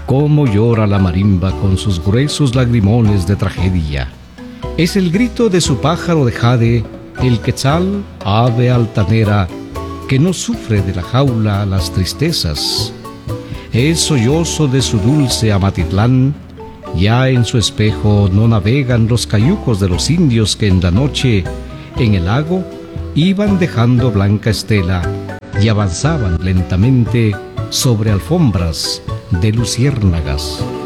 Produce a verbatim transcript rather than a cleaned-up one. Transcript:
Cómo llora la marimba con sus gruesos lagrimones de tragedia. Es el grito de su pájaro de jade, el quetzal, ave altanera, que no sufre de la jaula las tristezas. Es sollozo de su dulce Amatitlán. Ya en su espejo no navegan los cayucos de los indios que en la noche, en el lago, iban dejando blanca estela y avanzaban lentamente sobre alfombras de luciérnagas.